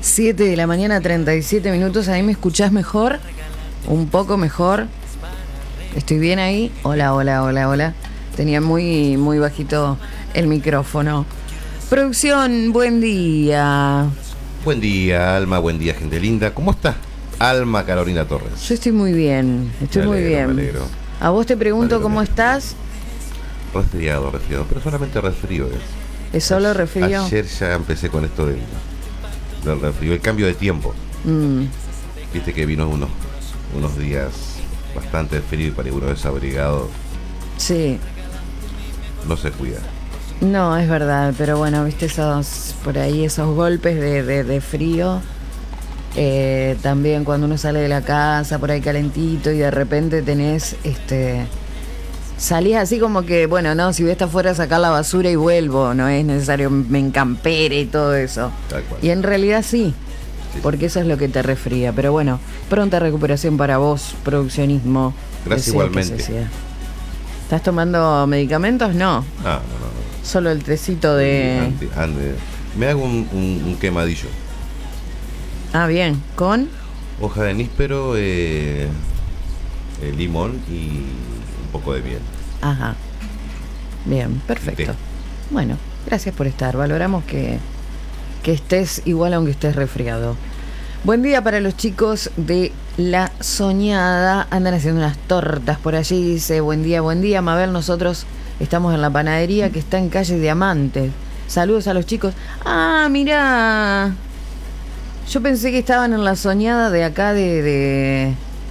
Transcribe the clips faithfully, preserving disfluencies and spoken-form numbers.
siete de la mañana, treinta y siete minutos. ¿Ahí me escuchás mejor? ¿Un poco mejor? ¿Estoy bien ahí? Hola, hola, hola, hola. Tenía muy, muy bajito el micrófono. Producción, buen día. Buen día, Alma, buen día, gente linda. ¿Cómo estás, Alma Carolina Torres? Yo estoy muy bien, estoy me alegro, muy bien. Me alegro. A vos te pregunto cómo estás. Resfriado, resfriado, pero solamente resfrío es. ¿Es solo resfrío? Ayer ya empecé con esto del, del resfrío, el cambio de tiempo. Mm. Viste que vino unos, unos días bastante frío y para uno desabrigado. Sí. No se cuida. No, es verdad, pero bueno, viste esos, por ahí esos golpes de, de, de frío. Eh, también cuando uno sale de la casa por ahí calentito y de repente tenés, este, salís así como que, bueno, no, si voy a estar afuera a sacar la basura y vuelvo, no es necesario me encampere y todo eso. Tal cual. Y en realidad sí, sí, porque eso es lo que te resfría. Pero bueno, pronta recuperación para vos, produccionismo. Gracias igualmente. ¿Estás tomando medicamentos? No. No, no, no. no. Solo el tecito de... Ande, ande. Me hago un, un, un quemadillo. Ah, bien. ¿Con? Hoja de níspero, eh, eh, limón y un poco de miel. Ajá. Bien, perfecto. Bueno, gracias por estar. Valoramos que, que estés igual aunque estés resfriado. Buen día para los chicos de La Soñada. Andan haciendo unas tortas por allí. Dice, buen día, buen día, Mabel. Nosotros estamos en la panadería que está en calle Diamante. Saludos a los chicos. Ah, mirá. Yo pensé que estaban en La Soñada de acá de... de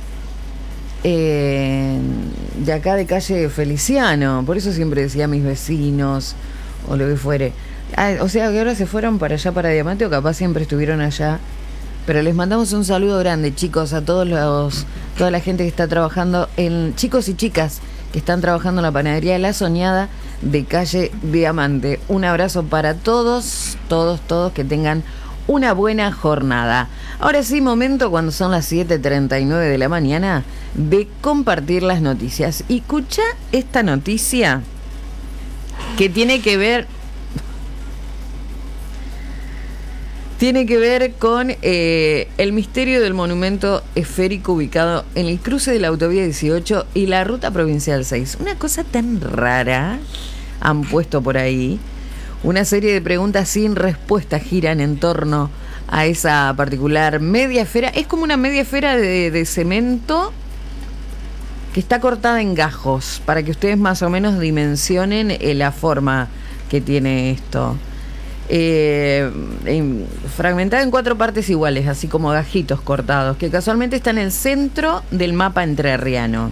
eh, de acá de calle Feliciano. Por eso siempre decía mis vecinos o lo que fuere. Ah, o sea que ahora se fueron para allá, para Diamante, o capaz siempre estuvieron allá. Pero les mandamos un saludo grande, chicos, a todos los, toda la gente que está trabajando, en chicos y chicas que están trabajando en la panadería de La Soñada de calle Diamante. Un abrazo para todos, todos, todos, que tengan una buena jornada. Ahora sí, momento, cuando son las siete treinta y nueve de la mañana, de compartir las noticias. Y escucha esta noticia que tiene que ver... Tiene que ver con eh, el misterio del monumento esférico ubicado en el cruce de la autovía dieciocho y la ruta provincial seis. Una cosa tan rara han puesto por ahí. Una serie de preguntas sin respuesta giran en torno a esa particular media esfera. Es como una media esfera de, de cemento que está cortada en gajos, para que ustedes más o menos dimensionen eh, la forma que tiene esto. Eh, en, fragmentada en cuatro partes iguales, así como gajitos cortados, que casualmente está en el centro del mapa entrerriano,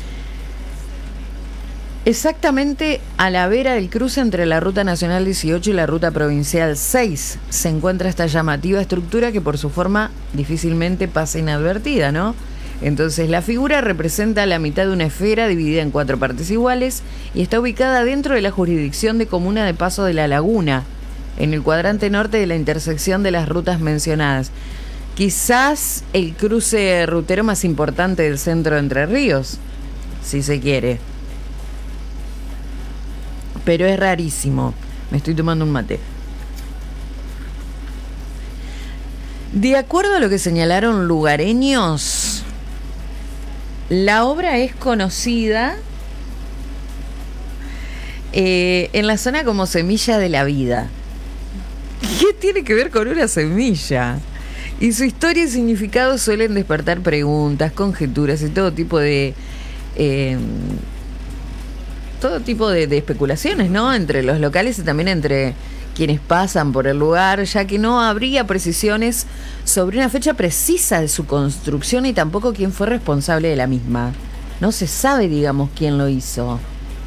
exactamente a la vera del cruce entre la ruta nacional dieciocho y la ruta provincial seis se encuentra esta llamativa estructura que por su forma difícilmente pasa inadvertida, ¿no? Entonces la figura representa la mitad de una esfera dividida en cuatro partes iguales y está ubicada dentro de la jurisdicción de Comuna de Paso de la Laguna, en el cuadrante norte de la intersección de las rutas mencionadas. Quizás el cruce rutero más importante del centro de Entre Ríos, si se quiere. Pero es rarísimo. Me estoy tomando un mate. De acuerdo a lo que señalaron lugareños, la obra es conocida eh, en la zona como Semilla de la Vida. ¿Qué tiene que ver con una semilla? Y su historia y significado suelen despertar preguntas, conjeturas y todo tipo de eh, todo tipo de, de especulaciones, ¿no? Entre los locales y también entre quienes pasan por el lugar, ya que no habría precisiones sobre una fecha precisa de su construcción y tampoco quién fue responsable de la misma. No se sabe, digamos, quién lo hizo.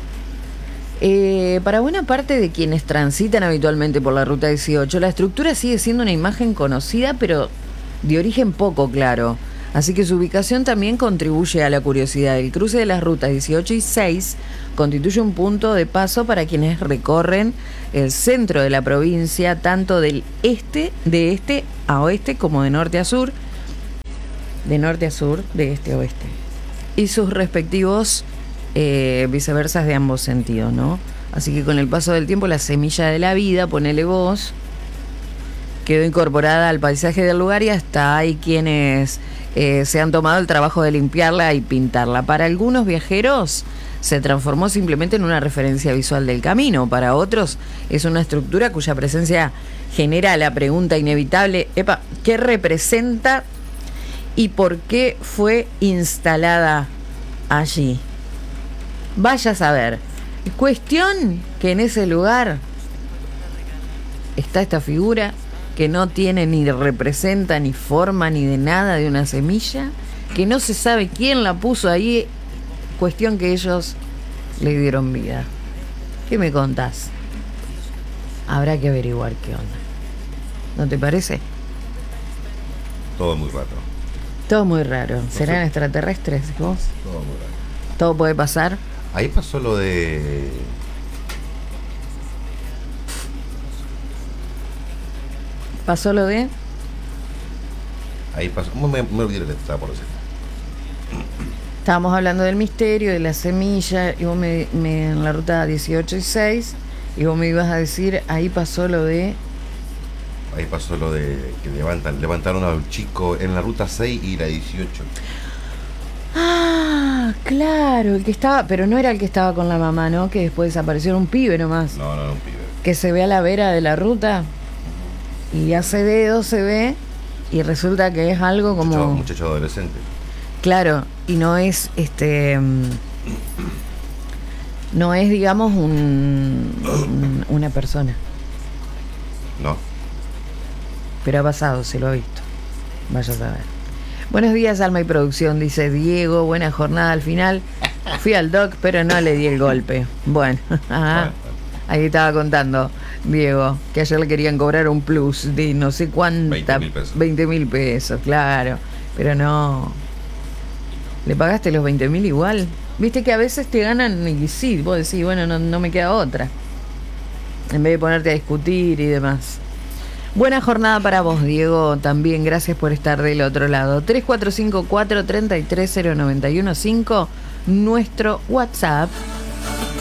Eh, para buena parte de quienes transitan habitualmente por la ruta dieciocho, la estructura sigue siendo una imagen conocida, pero de origen poco claro. Así que su ubicación también contribuye a la curiosidad. El cruce de las rutas dieciocho y seis constituye un punto de paso para quienes recorren el centro de la provincia, tanto del este, de este a oeste, como de norte a sur, de norte a sur, de este a oeste, y sus respectivos Eh, viceversas de ambos sentidos, ¿no? Así que con el paso del tiempo, la semilla de la vida, ponele vos, quedó incorporada al paisaje del lugar y hasta hay quienes eh, se han tomado el trabajo de limpiarla y pintarla. Para algunos viajeros se transformó simplemente en una referencia visual del camino. Para otros es una estructura cuya presencia genera la pregunta inevitable: epa, ¿qué representa y por qué fue instalada allí? Vaya a saber. Cuestión que en ese lugar está esta figura que no tiene ni representa ni forma ni de nada de una semilla, que no se sabe quién la puso ahí. Cuestión que ellos le dieron vida. ¿Qué me contás? Habrá que averiguar qué onda. ¿No te parece? Todo muy raro. Todo muy raro. No ¿Serán sé. extraterrestres vos? Todo muy raro. ¿Todo puede pasar? Ahí pasó lo de... ¿Pasó lo de...? Ahí pasó... Me, me olvidé lo que estaba por decir. Estábamos hablando del misterio, de la semilla, y vos me, me en la ruta dieciocho y seis, y vos me ibas a decir, ahí pasó lo de... Ahí pasó lo de que levantan, levantaron a un chico en la ruta seis y la dieciocho. Ah, claro, el que estaba, pero no era el que estaba con la mamá, ¿no? Que después desapareció, era un pibe nomás. No, no, no, un pibe. Que se ve a la vera de la ruta y hace dedo, se ve, y resulta que es algo como... Muchacho, muchacho adolescente. Claro, y no es este... mm, no es, digamos, un, un- una persona. No. Pero ha pasado, se lo ha visto. Vaya a saber. Buenos días, Alma y Producción, dice Diego. Buena jornada al final. Fui al doc, pero no le di el golpe. Bueno, ajá. Ahí estaba contando Diego que ayer le querían cobrar un plus de no sé cuánta. veinte mil pesos. veinte mil pesos, claro. Pero no. ¿Le pagaste los veinte mil igual? Viste que a veces te ganan y sí, vos decís, bueno, no, no me queda otra. En vez de ponerte a discutir y demás. Buena jornada para vos, Diego. También gracias por estar del otro lado. tres cuatro cinco cuatro, tres tres cero, nueve uno cinco, nuestro WhatsApp.